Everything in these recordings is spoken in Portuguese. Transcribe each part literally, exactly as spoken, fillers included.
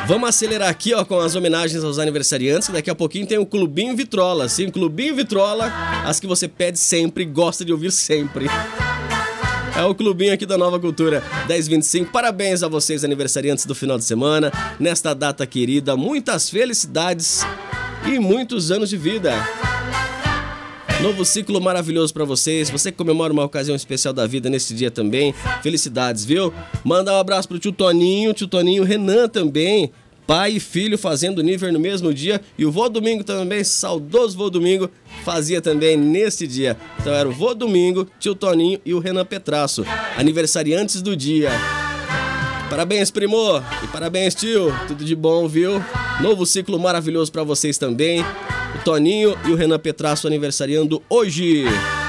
Vamos acelerar aqui, ó, com as homenagens aos aniversariantes, que daqui a pouquinho tem o Clubinho Vitrola. Sim, Clubinho Vitrola, as que você pede sempre, gosta de ouvir sempre. É o clubinho aqui da Nova Cultura, dez e vinte e cinco. Parabéns a vocês, aniversariantes do final de semana. Nesta data querida, muitas felicidades e muitos anos de vida. Novo ciclo maravilhoso pra vocês. Você que comemora uma ocasião especial da vida nesse dia também. Felicidades, viu? Manda um abraço pro tio Toninho, tio Toninho Renan também. Pai e filho fazendo nível no mesmo dia. E o vô Domingo também, saudoso vô Domingo, fazia também nesse dia. Então era o vô Domingo, tio Toninho e o Renan Petraço, aniversariantes do dia. Parabéns, primo! E parabéns, tio! Tudo de bom, viu? Novo ciclo maravilhoso pra vocês também. O Toninho e o Renan Petraço aniversariando hoje.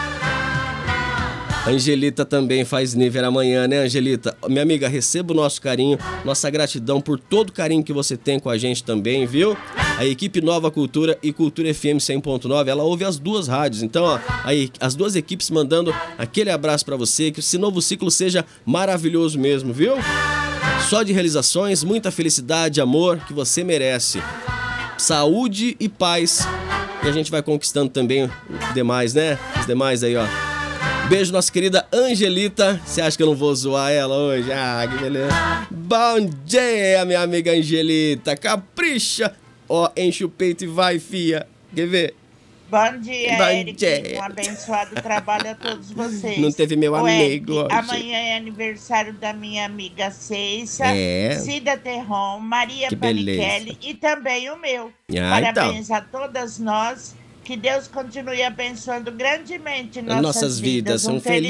Angelita também faz nível amanhã, né, Angelita? Minha amiga, receba o nosso carinho, nossa gratidão por todo o carinho que você tem com a gente também, viu? A equipe Nova Cultura e Cultura F M cem ponto nove, ela ouve as duas rádios. Então, ó, aí, as duas equipes mandando aquele abraço pra você, que esse novo ciclo seja maravilhoso mesmo, viu? Só de realizações, muita felicidade, amor que você merece. Saúde e paz. E a gente vai conquistando também os demais, né? Os demais aí, ó. Beijo, nossa querida Angelita. Você acha que eu não vou zoar ela hoje? Ah, que beleza. Bom dia, minha amiga Angelita. Capricha. Ó, enche o peito e vai, fia. Quer ver? Bom dia, Bom Eric. dia. Um abençoado trabalho a todos vocês. Não teve meu Ô, amigo Eric, hoje. amanhã é aniversário da minha amiga Ceissa, É. Cida Terron, Maria Que Panichelli e também o meu. Ah, Parabéns a todas nós. Que Deus continue abençoando grandemente nossas, Nossas vidas. Um Um feliz